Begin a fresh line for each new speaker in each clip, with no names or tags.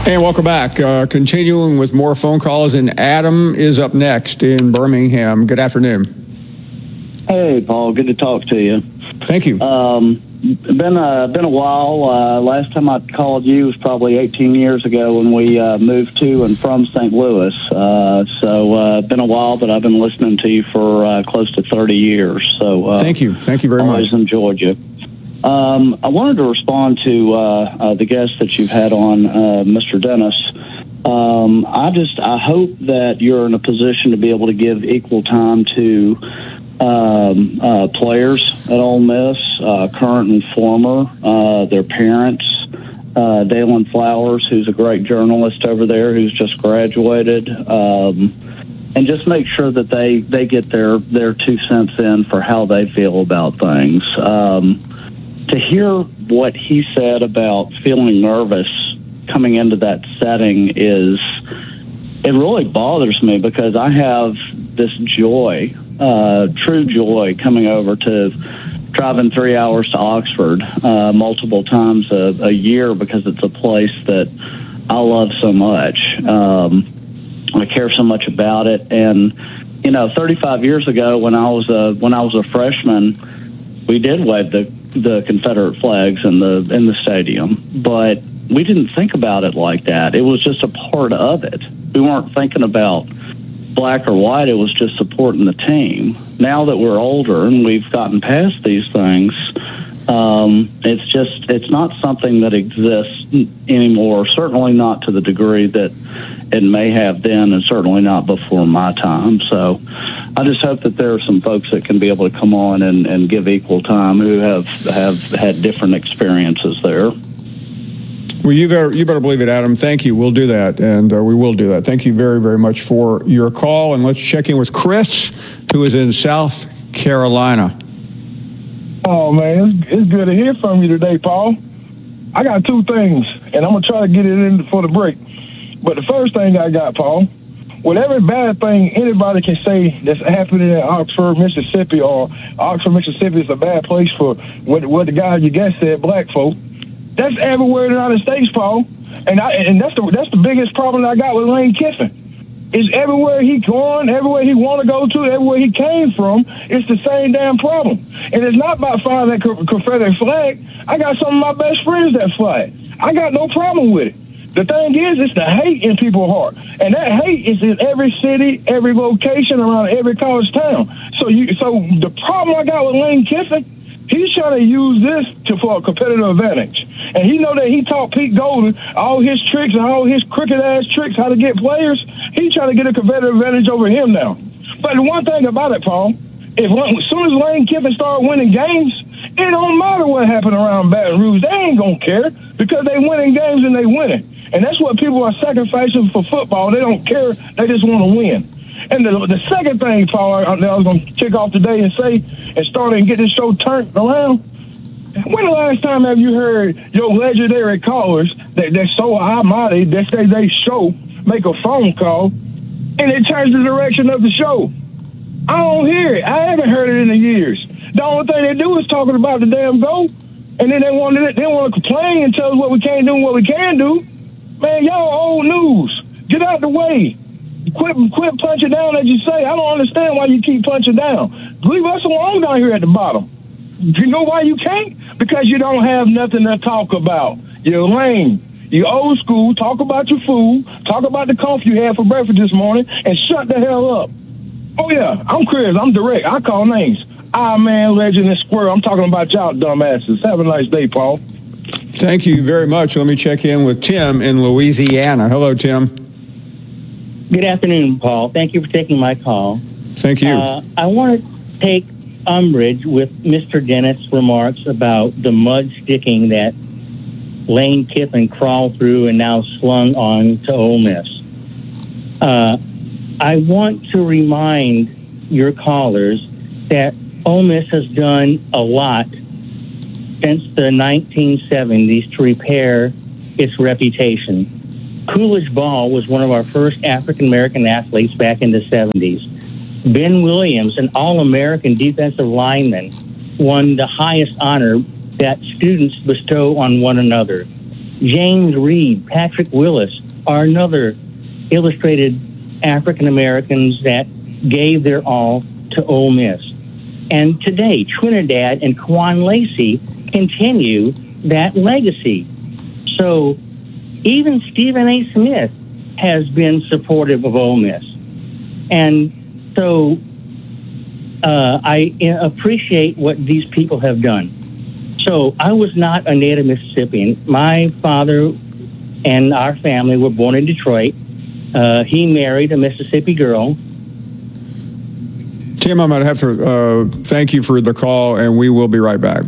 And welcome back. Continuing with more phone calls, and Adam is up next in Birmingham. Good afternoon.
Hey, Paul. Good to talk to you.
Thank you.
Been a while. Last time I called you was probably 18 years ago when we moved to and from St. Louis. So been a while, but I've been listening to you for close to 30 years. So
thank you. Thank you very much.
Always enjoyed you. I wanted to respond to the guest that you've had on, Mr. Dennis. I hope that you're in a position to be able to give equal time to players at Ole Miss, current and former, their parents. Dalen Flowers, who's a great journalist over there, who's just graduated, and just make sure that they get their 2 cents in for how they feel about things. To hear what he said about feeling nervous coming into that setting it really bothers me, because I have this joy, true joy, coming over to driving 3 hours to Oxford multiple times a year, because it's a place that I love so much. I care so much about it. And, 35 years ago when I was a freshman, we did wave the Confederate flags in the stadium, but we didn't think about it like that. It was just a part of it. We weren't thinking about black or white. It was just supporting the team. Now that we're older and we've gotten past these things, it's not something that exists anymore. Certainly not to the degree that it may have then, and certainly not before my time. So I just hope that there are some folks that can be able to come on and give equal time who have had different experiences there.
Well, you better believe it, Adam. Thank you. We'll do that, and we will do that. Thank you very, very much for your call. And let's check in with Chris, who is in South Carolina.
Oh, man, it's good to hear from you today, Paul. I got two things, and I'm going to try to get it in for the break. But the first thing I got, Paul, whatever bad thing anybody can say that's happening in Oxford, Mississippi, or Oxford, Mississippi is a bad place for what the guy you guest said, black folk, that's everywhere in the United States, Paul. And that's the biggest problem I got with Lane Kiffin. Is everywhere he going, everywhere he want to go to, everywhere he came from, it's the same damn problem. And it's not about flying that Confederate flag. I got some of my best friends that fly it. I got no problem with it. The thing is, it's the hate in people's heart. And that hate is in every city, every location, around every college town. So the problem I got with Lane Kiffin, he's trying to use this for a competitive advantage. And he know that he taught Pete Golden all his tricks and all his crooked-ass tricks, how to get players. He's trying to get a competitive advantage over him now. But the one thing about it, Paul, as soon as Lane Kiffin start winning games, it don't matter what happened around Baton Rouge. They ain't going to care, because they winning games and they winning. And that's what people are sacrificing for football. They don't care. They just want to win. And the second thing, Paul, I was going to kick off today and say, and start and get this show turned around. When the last time have you heard your legendary callers that's so almighty that they show make a phone call and it turns the direction of the show? I don't hear it. I haven't heard it in years. The only thing they do is talking about the damn goal, and then they want to complain and tell us what we can't do and what we can do. Man, y'all old news. Get out the way. Quit punching down, as you say. I don't understand why you keep punching down. Leave us alone down here at the bottom. You know why you can't? Because you don't have nothing to talk about. You're lame. You're old school. Talk about your food. Talk about the coffee you had for breakfast this morning, and shut the hell up. Oh, yeah, I'm Chris. I'm direct. I call names. Man, Legend, and Squirrel. I'm talking about y'all dumbasses. Have a nice day, Paul.
Thank you very much. Let me check in with Tim in Louisiana. Hello, Tim.
Good afternoon, Paul. Thank you for taking my call.
Thank you.
I want to take umbrage with Mr. Dennis' remarks about the mud sticking that Lane Kiffin crawled through and now slung on to Ole Miss. I want to remind your callers that Ole Miss has done a lot since the 1970s to repair its reputation. Coolidge Ball was one of our first African-American athletes back in the 70s. Ben Williams, an All-American defensive lineman, won the highest honor that students bestow on one another. James Reed, Patrick Willis are another illustrated African Americans that gave their all to Ole Miss. And today, Trinidad and Quan Lacey continue that legacy. So even Stephen A. Smith has been supportive of Ole Miss. And so I appreciate what these people have done. So I was not a native Mississippian. My father and our family were born in Detroit. He married a Mississippi girl.
Tim, I'm going to have to thank you for the call, and we will be right back.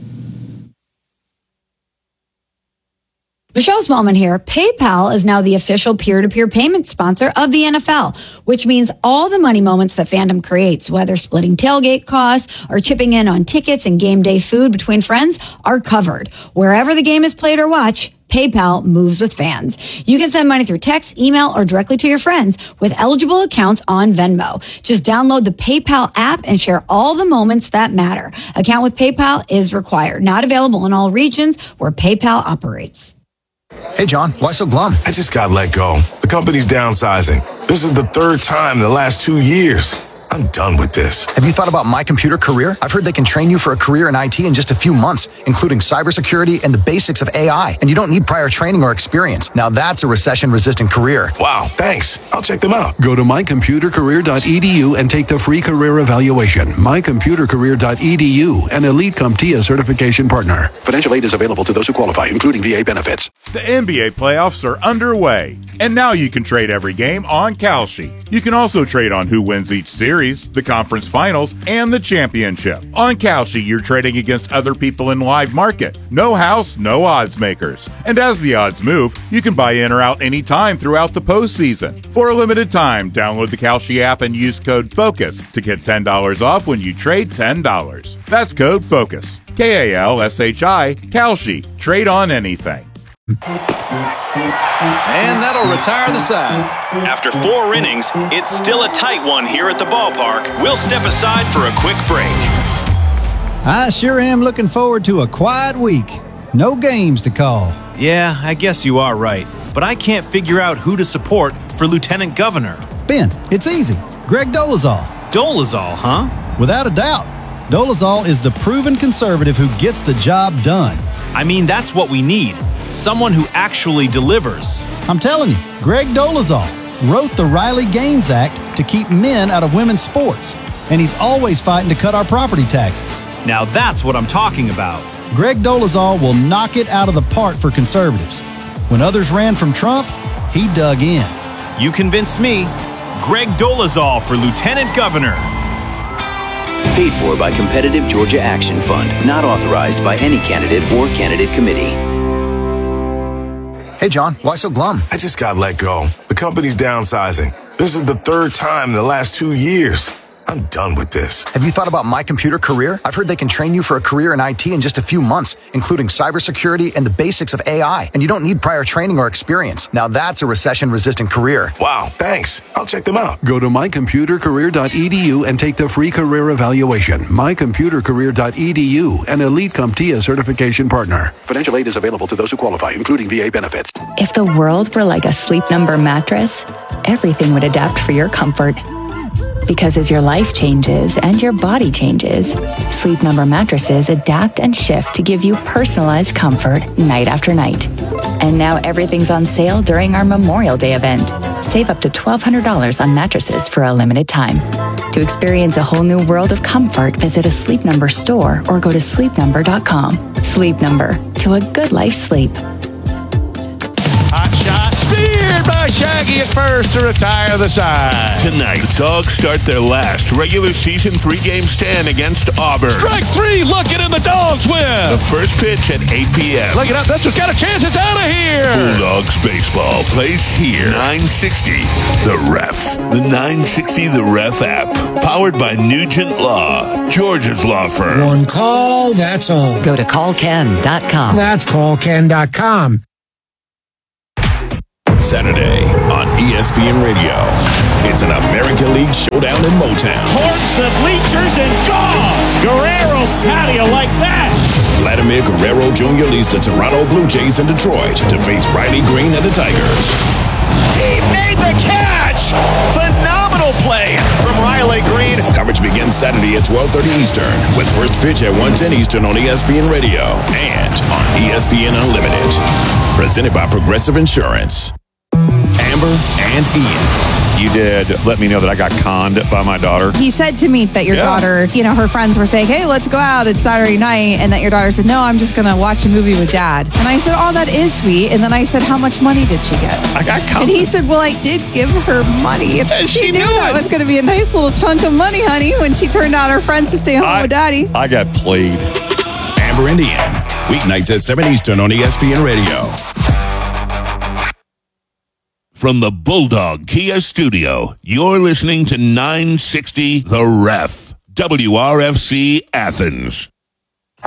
Michelle Smallman here. PayPal is now the official peer-to-peer payment sponsor of the NFL, which means all the money moments that fandom creates, whether splitting tailgate costs or chipping in on tickets and game day food between friends, are covered. Wherever the game is played or watched, PayPal moves with fans. You can send money through text, email, or directly to your friends with eligible accounts on Venmo. Just download the PayPal app and share all the moments that matter. Account with PayPal is required. Not available in all regions where PayPal operates.
Hey, John, why so glum?
I just got let go. The company's downsizing. This is the third time in the last 2 years. I'm done with this.
Have you thought about My Computer Career? I've heard they can train you for a career in IT in just a few months, including cybersecurity and the basics of AI. And you don't need prior training or experience. Now that's a recession-resistant career.
Wow, thanks. I'll check them out.
Go to mycomputercareer.edu and take the free career evaluation. Mycomputercareer.edu, an elite CompTIA certification partner. Financial aid is available to those who qualify, including VA benefits.
The NBA playoffs are underway, and now you can trade every game on Kalshi. You can also trade on who wins each series, the conference finals, and the championship. On Kalshi, you're trading against other people in live market. No house, no odds makers. And as the odds move, you can buy in or out anytime throughout the postseason. For a limited time, download the Kalshi app and use code FOCUS to get $10 off when you trade $10. That's code FOCUS. Kalshi, Kalshi. Trade on anything.
And that'll retire the side.
After 4 innings, it's still a tight one here at the ballpark. We'll step aside for a quick break.
I sure am looking forward to a quiet week. No games to call.
Yeah, I guess you are right. But I can't figure out who to support for lieutenant governor.
Ben, it's easy. Greg Dolezal.
Dolezal, huh?
Without a doubt. Dolezal is the proven conservative who gets the job done.
I mean, that's what we need. Someone who actually delivers.
I'm telling you, Greg Dolezal wrote the Riley Gaines Act to keep men out of women's sports, and he's always fighting to cut our property taxes.
Now that's what I'm talking about.
Greg Dolezal will knock it out of the park for conservatives. When others ran from Trump, he dug in.
You convinced me. Greg Dolezal for lieutenant governor.
Paid for by Competitive Georgia Action Fund. Not authorized by any candidate or candidate committee.
Hey, John, why so glum?
I just got let go. The company's downsizing. This is the third time in the last 2 years. I'm done with this.
Have you thought about My Computer Career? I've heard they can train you for a career in IT in just a few months, including cybersecurity and the basics of AI. And you don't need prior training or experience. Now that's a recession-resistant career.
Wow, thanks. I'll check them out.
Go to mycomputercareer.edu and take the free career evaluation. Mycomputercareer.edu, an elite CompTIA certification partner. Financial aid is available to those who qualify, including VA benefits.
If the world were like a Sleep Number mattress, everything would adapt for your comfort. Because as your life changes and your body changes, Sleep Number mattresses adapt and shift to give you personalized comfort night after night. And now everything's on sale during our Memorial Day event. Save up to $1,200 on mattresses for a limited time. To experience a whole new world of comfort, visit a Sleep Number store or go to sleepnumber.com. Sleep Number, to a good life sleep.
Hot shot, steered by Shaggy at first to retire the side.
Tonight, the Dogs start their last regular season 3-game stand against Auburn.
Strike 3, looking, and the Dogs win.
The first pitch at 8 p.m.
Look it up, that's just got a chance, it's out of here.
Bulldogs baseball plays here. 960 The Ref. The 960 The Ref app. Powered by Nugent Law, Georgia's law firm.
One call, that's all.
Go to callken.com.
That's callken.com.
Saturday on ESPN Radio. It's an American League showdown in Motown.
Towards the bleachers and gone. Guerrero patio like that. Vladimir Guerrero Jr. leads the Toronto Blue Jays in Detroit to face Riley Green and the Tigers.
He made the catch! Phenomenal play from Riley Green.
Coverage begins Saturday at 12:30 Eastern with first pitch at 1:10 Eastern on ESPN Radio and on ESPN Unlimited. Presented by Progressive Insurance. Amber and Ian.
You did let me know that I got conned by my daughter.
He said to me that your daughter, her friends were saying, hey, let's go out. It's Saturday night. And that your daughter said, no, I'm just going to watch a movie with Dad. And I said, oh, that is sweet. And then I said, how much money did she get?
I got conned.
And he said, well, I did give her money. And she knew that was going to be a nice little chunk of money, honey, when she turned out her friends to stay home with Daddy.
I got played.
Amber and Ian. Weeknights at 7 Eastern on ESPN Radio.
From the Bulldog Kia Studio, you're listening to 960 The Ref, WRFC Athens.